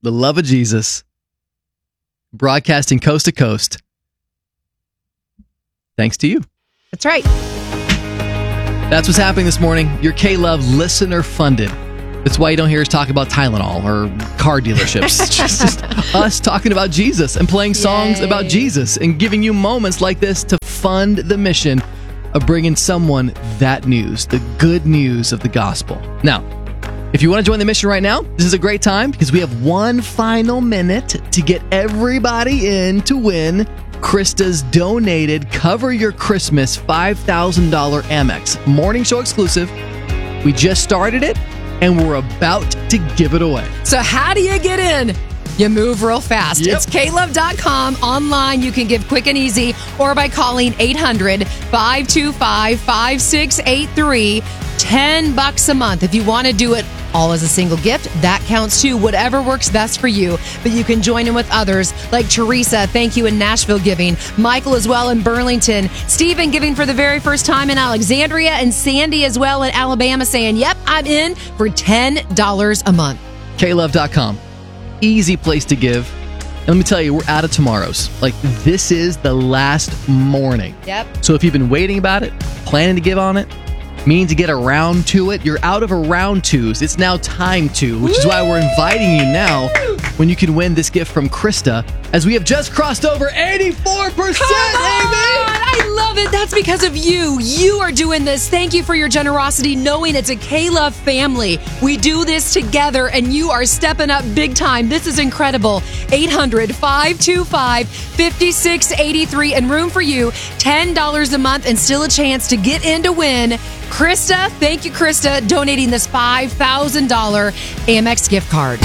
the love of Jesus, broadcasting coast to coast. Thanks to you. That's right. That's what's happening this morning. Your K-Love listener funded. That's why you don't hear us talk about Tylenol or car dealerships. It's just us talking about Jesus and playing songs about Jesus and giving you moments like this to fund the mission of bringing someone that news, the good news of the gospel. Now, if you want to join the mission right now, this is a great time because we have one final minute to get everybody in to win Krista's donated Cover Your Christmas $5,000 Amex morning show exclusive. We just started it and we're about to give it away. So how do you get in? You move real fast. Yep. It's klove.com. Online, you can give quick and easy or by calling 800-525-5683. $10 a month. If you want to do it all as a single gift, that counts too. Whatever works best for you. But you can join in with others like Teresa, thank you, in Nashville giving. Michael as well in Burlington. Stephen giving for the very first time in Alexandria. And Sandy as well in Alabama saying, yep, I'm in for $10 a month. klove.com. Easy place to give. And let me tell you, we're out of tomorrows. Like, this is the last morning. Yep. So if you've been waiting about it, planning to give on it, meaning to get around to it, you're out of around twos. It's now time to, which is why we're inviting you now when you can win this gift from Krista, as we have just crossed over 84%, I love it. That's because of you. You are doing this. Thank you for your generosity, knowing it's a K-Love family. We do this together, and you are stepping up big time. This is incredible. 800-525-5683, and room for you. $10 a month, and still a chance to get in to win. Krista, thank you, Krista, donating this $5,000 Amex gift card.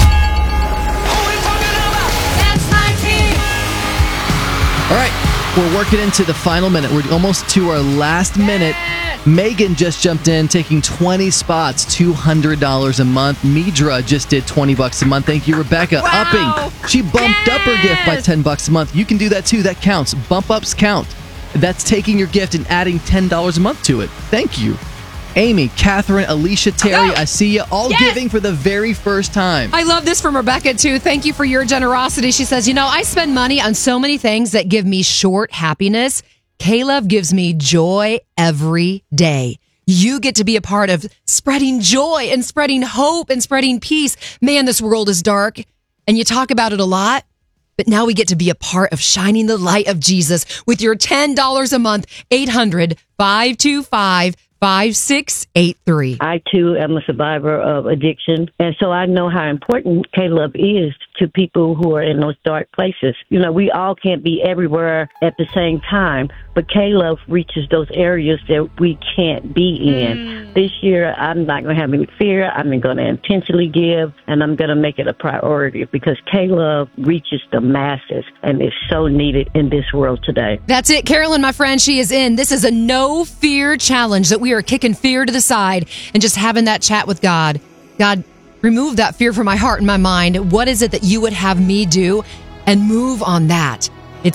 All right, we're working into the final minute. We're almost to our last minute. Megan just jumped in, taking 20 spots, $200 a month. Midra just did $20 a month. Thank you, Rebecca. Wow. Upping. She bumped up her gift by $10 a month. You can do that too. That counts. Bump ups count. That's taking your gift and adding $10 a month to it. Thank you. Amy, Catherine, Alicia, Terry, I see you all giving for the very first time. I love this from Rebecca, too. Thank you for your generosity. She says, I spend money on so many things that give me short happiness. K-Love gives me joy every day. You get to be a part of spreading joy and spreading hope and spreading peace. Man, this world is dark, and you talk about it a lot. But now we get to be a part of shining the light of Jesus with your $10 a month. 800-525-5683. I, too, am a survivor of addiction, and so I know how important K-Love is to people who are in those dark places. We all can't be everywhere at the same time, but K-Love reaches those areas that we can't be in. This year, I'm not going to have any fear. I'm going to intentionally give, and I'm going to make it a priority because K-Love reaches the masses, and it's so needed in this world today. That's it, Carolyn, my friend. She is in. This is a no fear challenge that we are kicking fear to the side and just having that chat with God. God, remove that fear from my heart and my mind. What is it that you would have me do? And move on that. It's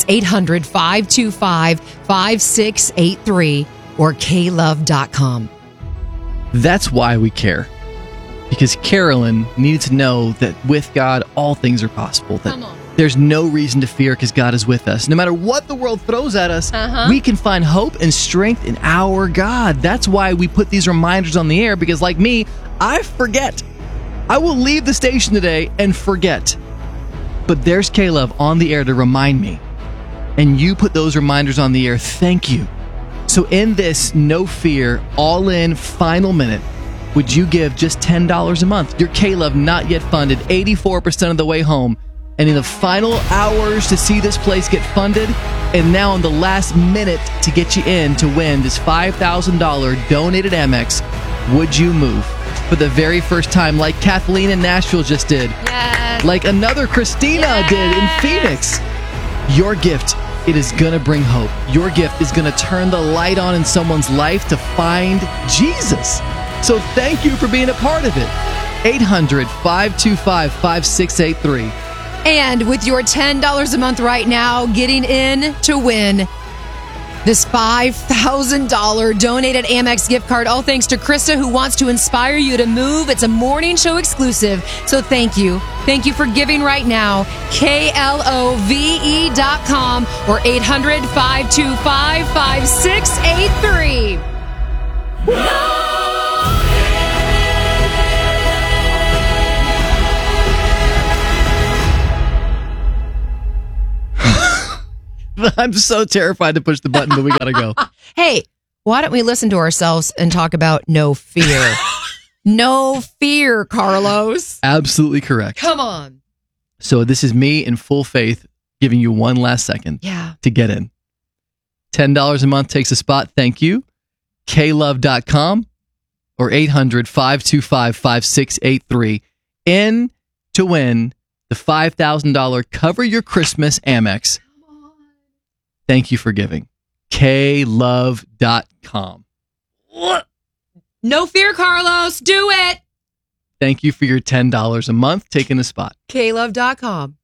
800-525-5683 or klove.com. That's why we care. Because Carolyn needed to know that with God, all things are possible. That there's no reason to fear because God is with us. No matter what the world throws at us, we can find hope and strength in our God. That's why we put these reminders on the air, because like me, I forget. I will leave the station today and forget. But there's K-Love on the air to remind me. And you put those reminders on the air. Thank you. So in this no fear, all in final minute, would you give just $10 a month? Your K-Love not yet funded, 84% of the way home. And in the final hours to see this place get funded, and now in the last minute to get you in to win this $5,000 donated Amex, would you move for the very first time like Kathleen in Nashville just did? Yes. Like another Christina did in Phoenix. Your gift, it is going to bring hope. Your gift is going to turn the light on in someone's life to find Jesus. So thank you for being a part of it. 800-525-5683. And with your $10 a month right now, getting in to win this $5,000 donated Amex gift card, all thanks to Krista, who wants to inspire you to move. It's a morning show exclusive. So thank you Thank you for giving right now. KLOVE.com or 800-525-5683. I'm so terrified to push the button, but we gotta go. Hey, why don't we listen to ourselves and talk about no fear? No fear, Carlos. Absolutely correct. Come on. So this is me in full faith giving you one last second to get in. $10 a month takes a spot. Thank you. KLove.com or 800-525-5683. In to win the $5,000 Cover Your Christmas Amex. Thank you for giving. KLove.com. No fear, Carlos. Do it. Thank you for your $10 a month taking a spot. KLove.com.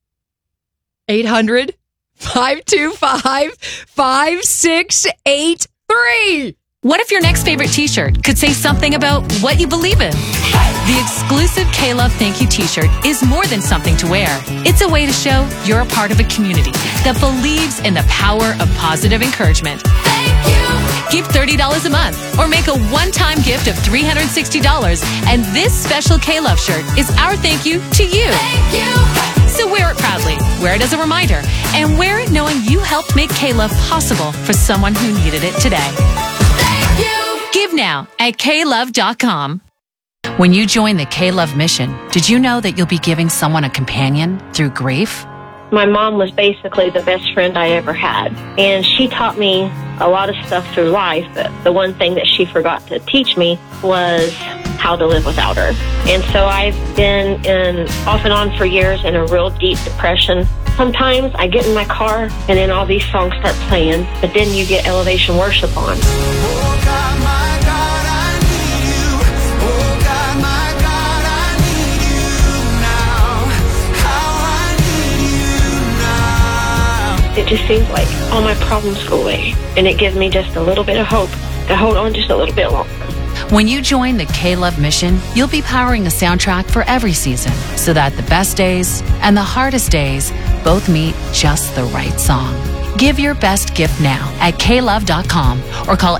800-525-5683. What if your next favorite t-shirt could say something about what you believe in? The exclusive K-Love Thank You t-shirt is more than something to wear. It's a way to show you're a part of a community that believes in the power of positive encouragement. Thank you. Give $30 a month or make a one-time gift of $360 and this special K-Love shirt is our thank you to you. Thank you. So wear it proudly, wear it as a reminder, and wear it knowing you helped make K-Love possible for someone who needed it today. Thank you. Give now at klove.com. When you join the K-Love mission, did you know that you'll be giving someone a companion through grief? My mom was basically the best friend I ever had, and she taught me a lot of stuff through life, but the one thing that she forgot to teach me was how to live without her. And so I've been off and on for years in a real deep depression. Sometimes I get in my car and then all these songs start playing, but then you get elevation worship on. Oh God, my God, I need you. Oh God, my God, I need you now. How I need you now. It just seems like all my problems go away, and it gives me just a little bit of hope to hold on just a little bit longer. When you join the K-Love mission, you'll be powering a soundtrack for every season so that the best days and the hardest days both meet just the right song. Give your best gift now at klove.com or call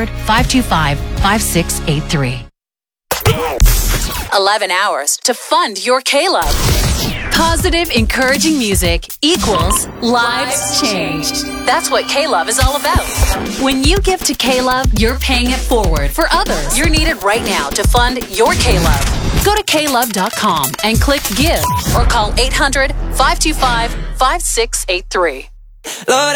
800-525-5683. 11 hours to fund your K-Love. Positive, encouraging music equals lives changed. That's what K-Love is all about. When you give to K-Love, you're paying it forward for others. You're needed right now to fund your K-Love. Go to klove.com and click Give or call 800-525-5683. Lord,